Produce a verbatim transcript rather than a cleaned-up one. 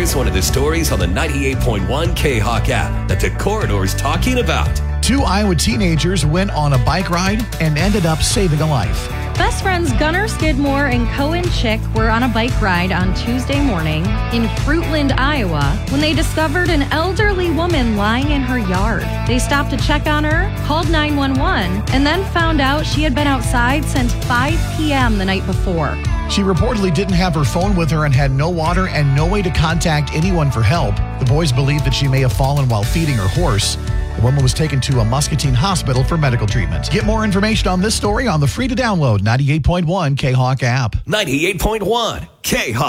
Here's one of the stories on the ninety-eight point one K-Hawk app that the Corridor's talking about. Two Iowa teenagers went on a bike ride and ended up saving a life. Best friends Gunnar Skidmore and Cohen Chick were on a bike ride on Tuesday morning in Fruitland, Iowa, when they discovered an elderly woman lying in her yard. They stopped to check on her, called nine one one, and then found out she had been outside since five p.m. the night before. She reportedly didn't have her phone with her and had no water and no way to contact anyone for help. The boys believe that she may have fallen while feeding her horse. The woman was taken to a Muscatine hospital for medical treatment. Get more information on this story on the free-to-download ninety-eight point one K-Hawk app. ninety-eight point one K-Hawk.